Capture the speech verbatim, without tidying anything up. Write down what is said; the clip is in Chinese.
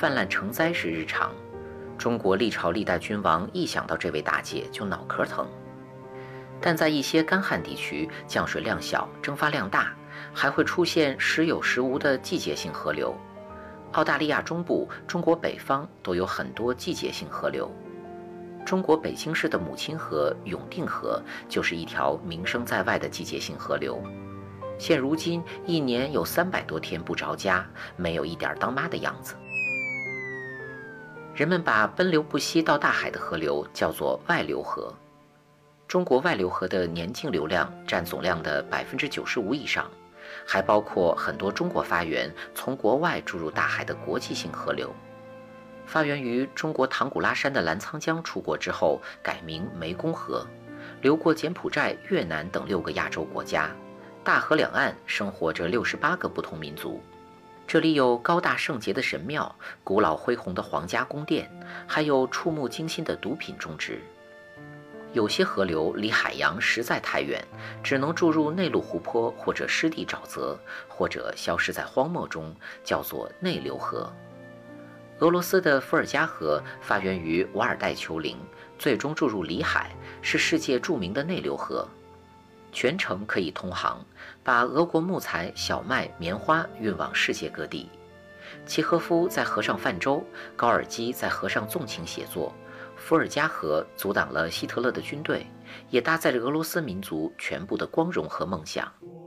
泛滥成灾是日常，中国历朝历代君王一想到这位大姐就脑壳疼。但在一些干旱地区，降水量小，蒸发量大，还会出现时有时无的季节性河流。澳大利亚中部、中国北方都有很多季节性河流。中国北京市的母亲河永定河就是一条名声在外的季节性河流。现如今，一年有三百多天不着家，没有一点当妈的样子。人们把奔流不息到大海的河流叫做外流河。中国外流河的年净流量占总量的百分之九十五以上，还包括很多中国发源从国外注入大海的国际性河流。发源于中国唐古拉山的澜沧江出国之后，改名湄公河，流过柬埔寨、越南等六个亚洲国家。大河两岸生活着六十八个不同民族，这里有高大圣洁的神庙、古老恢宏的皇家宫殿，还有触目惊心的毒品种植。有些河流离海洋实在太远，只能注入内陆湖泊或者湿地沼泽，或者消失在荒漠中，叫做内流河。俄罗斯的伏尔加河发源于瓦尔代丘陵，最终注入里海，是世界著名的内流河。全程可以通航，把俄国木材、小麦、棉花运往世界各地。契诃夫在河上泛舟，高尔基在河上纵情写作。伏尔加河阻挡了希特勒的军队，也搭载了俄罗斯民族全部的光荣和梦想。